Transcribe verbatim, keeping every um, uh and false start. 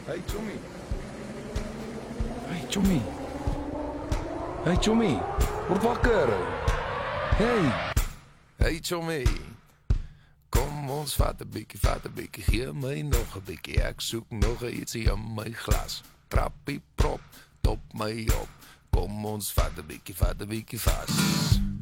Hey Tommy. Hey Tommy. Hey Tommy. Word wakker. Hey. Hey Tommy. Kom ons vat 'n bietjie, vat 'n bietjie. Gee my nog 'n bietjie. Ek soek nog ietsie in my glas. Trappie prop, top my op. Kom ons vat 'n bietjie, vat 'n bietjie vas.